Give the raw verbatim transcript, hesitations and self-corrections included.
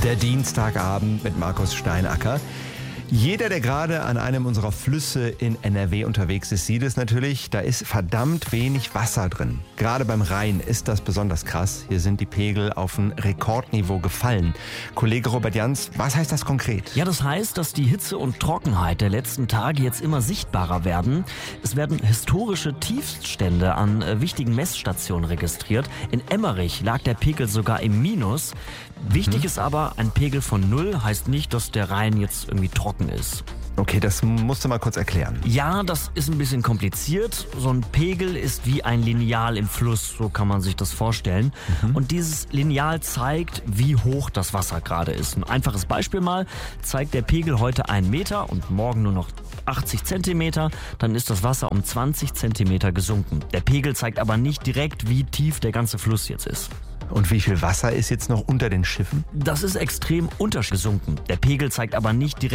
Der Dienstagabend mit Markus Steinacker. Jeder, der gerade an einem unserer Flüsse in N R W unterwegs ist, sieht es natürlich, da ist verdammt wenig Wasser drin. Gerade beim Rhein ist das besonders krass. Hier sind die Pegel auf ein Rekordniveau gefallen. Kollege Robert Jans, was heißt das konkret? Ja, das heißt, dass die Hitze und Trockenheit der letzten Tage jetzt immer sichtbarer werden. Es werden historische Tiefststände an äh, wichtigen Messstationen registriert. In Emmerich lag der Pegel sogar im Minus. Wichtig mhm. ist aber, ein Pegel von null heißt nicht, dass der Rhein jetzt irgendwie trocken ist. Okay, das musst du mal kurz erklären. Ja, das ist ein bisschen kompliziert. So ein Pegel ist wie ein Lineal im Fluss, so kann man sich das vorstellen. Mhm. Und dieses Lineal zeigt, wie hoch das Wasser gerade ist. Ein einfaches Beispiel mal, zeigt der Pegel heute einen Meter und morgen nur noch achtzig Zentimeter, dann ist das Wasser um zwanzig Zentimeter gesunken. Der Pegel zeigt aber nicht direkt, wie tief der ganze Fluss jetzt ist. Und wie viel Wasser ist jetzt noch unter den Schiffen? Das ist extrem untergesunken. Der Pegel zeigt aber nicht direkt